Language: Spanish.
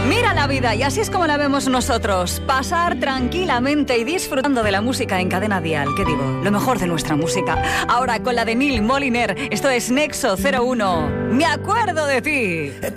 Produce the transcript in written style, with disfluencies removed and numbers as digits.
Mira la vida y así es como la vemos nosotros. Pasar tranquilamente y disfrutando de la música en Cadena Dial. ¿Qué digo? Lo mejor de nuestra música. Ahora con la de Neil Moliner. Esto es Nexo 01. Me acuerdo de ti.